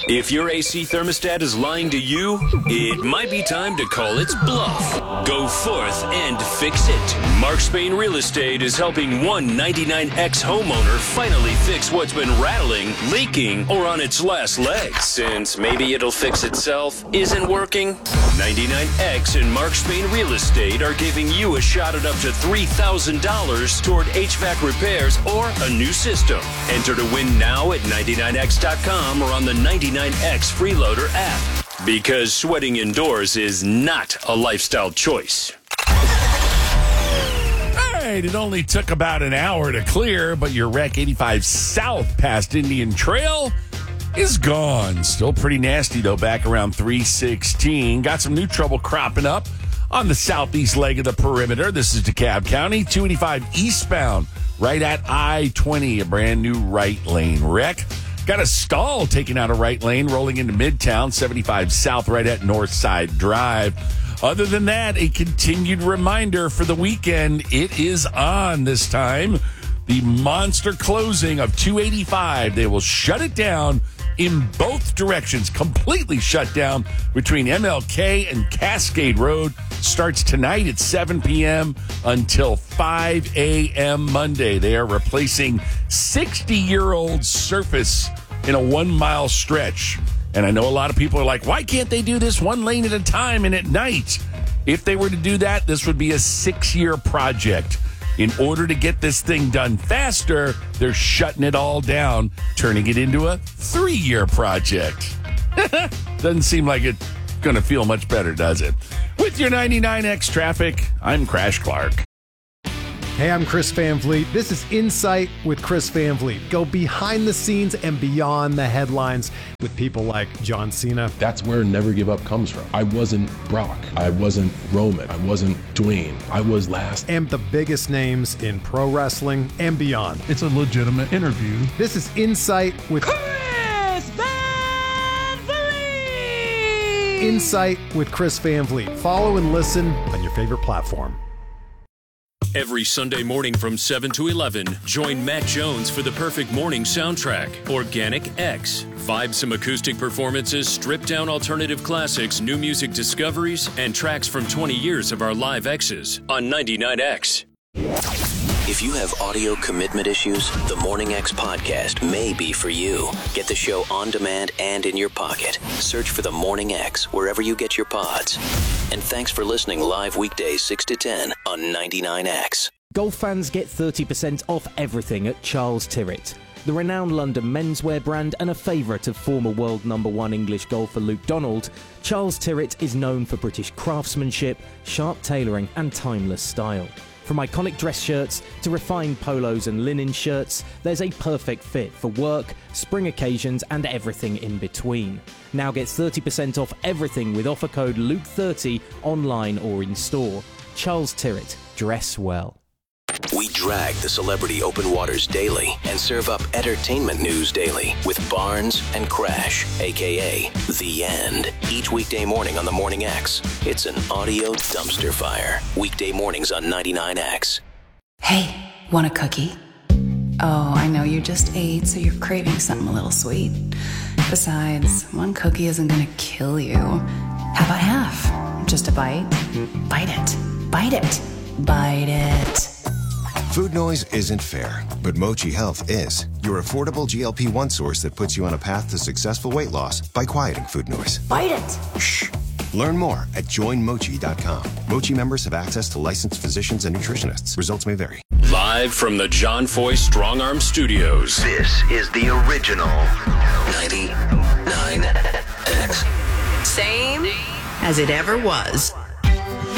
If your AC thermostat is lying to you, it might be time to call its bluff. Go forth and fix it. Mark Spain Real Estate is helping one 99X homeowner finally fix what's been rattling, leaking, or on its last legs. Since maybe it'll fix itself isn't working, 99X and Mark Spain Real Estate are giving you a shot at up to $3,000 toward HVAC repairs or a new system. Enter to win now at 99X.com or on the 99X Freeloader app. Because sweating indoors is not a lifestyle choice. All right, it only took about an hour to clear, but your Rec 85 South past Indian Trail is gone. Still pretty nasty, though, back around 316. Got some new trouble cropping up on the southeast leg of the perimeter. This is DeKalb County, 285 eastbound, right at I-20, a brand new right lane wreck. Got a stall taking out a right lane, rolling into Midtown, 75 South, right at Northside Drive. Other than that, a continued reminder for the weekend. It is on this time. The monster closing of 285. They will shut it down in both directions, completely shut down between MLK and Cascade Road. Starts tonight at 7 p.m. until 5 a.m. Monday. They are replacing 60-year-old surface in a 1 mile stretch. And I know a lot of people are like, why can't they do this one lane at a time and at night? If they were to do that, this would be a 6-year project. In order to get this thing done faster, they're shutting it all down, turning it into a 3-year project. Doesn't seem like it's going to feel much better, does it? With your 99X traffic, I'm Crash Clark. Hey, I'm Chris Van Vliet. This is Insight with Chris Van Vliet. Go behind the scenes and beyond the headlines with people like John Cena. That's where Never Give Up comes from. I wasn't Brock. I wasn't Roman. I wasn't Dwayne. I was last. And the biggest names in pro wrestling and beyond. It's a legitimate interview. This is Insight with Chris Van Vliet. Insight with Chris Van Vliet. Follow and listen on your favorite platform. Every Sunday morning from 7 to 11, join Matt Jones for the perfect morning soundtrack, Organic X. Vibes acoustic performances, stripped-down alternative classics, new music discoveries, and tracks from 20 years of our live X's on 99X. If you have audio commitment issues, the Morning X podcast may be for you. Get the show on demand and in your pocket. Search for the Morning X wherever you get your pods. And thanks for listening live weekdays 6 to 10 on 99X. Golf fans get 30% off everything at Charles Tyrwhitt. The renowned London menswear brand and a favourite of former world #1 English golfer Luke Donald, Charles Tyrwhitt is known for British craftsmanship, sharp tailoring and timeless style. From iconic dress shirts to refined polos and linen shirts, there's a perfect fit for work, spring occasions, and everything in between. Now get 30% off everything with offer code Luke30 online or in store. Charles Tyrwhitt. Dress well. We drag the celebrity open waters daily and serve up entertainment news daily with Barnes and Crash, a.k.a. The End. Each weekday morning on the Morning X, it's an audio dumpster fire. Weekday mornings on 99X. Hey, want a cookie? Oh, I know you just ate, so you're craving something a little sweet. Besides, one cookie isn't gonna kill you. How about half? Just a bite? Bite it. Bite it. Bite it. Food noise isn't fair, but Mochi Health is. Your affordable GLP-1 source that puts you on a path to successful weight loss by quieting food noise. Bite it! Shh! Learn more at joinmochi.com. Mochi members have access to licensed physicians and nutritionists. Results may vary. Live from the John Foy Strong Arm Studios. This is the original 99X. Same as it ever was.